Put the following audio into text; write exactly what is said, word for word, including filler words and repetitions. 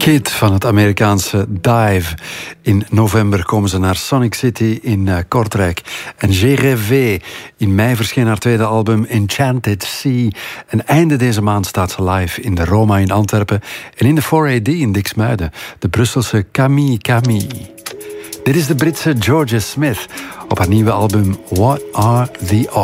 Kid van het Amerikaanse Dive. In november komen ze naar Sonic City in uh, Kortrijk. En J'ai Rêvé. In mei verscheen haar tweede album Enchanted Sea. En einde deze maand staat ze live in de Roma in Antwerpen. En in de four A D in Diksmuiden. De Brusselse Camille Camille. Dit is de Britse Georgia Smith op haar nieuwe album What Are the Odds?